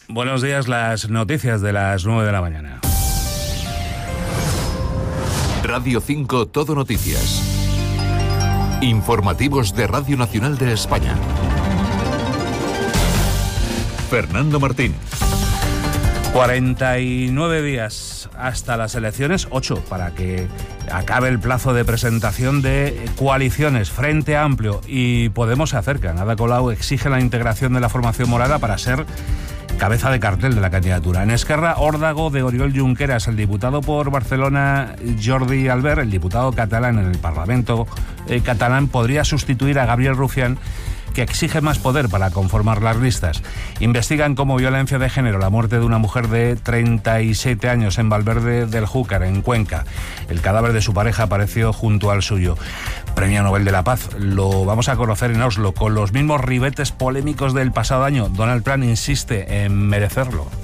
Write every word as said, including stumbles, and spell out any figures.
Buenos días, las noticias de las nueve de la mañana. Radio cinco Todo Noticias. Informativos de Radio Nacional de España. Fernando Martín. cuarenta y nueve días hasta las elecciones, ocho para que acabe el plazo de presentación de coaliciones. Frente Amplio y Podemos se acercan. Ada Colau exige la integración de la formación morada para ser cabeza de cartel de la candidatura. En Esquerra, órdago de Oriol Junqueras, el diputado por Barcelona Jordi Albert, el diputado catalán en el Parlamento eh, catalán, podría sustituir a Gabriel Rufián, que exige más poder para conformar las listas. Investigan como violencia de género la muerte de una mujer de treinta y siete años en Valverde del Júcar, en Cuenca. El cadáver de su pareja apareció junto al suyo. Premio Nobel de la Paz. Lo vamos a conocer en Oslo, con los mismos ribetes polémicos del pasado año. Donald Trump insiste en merecerlo.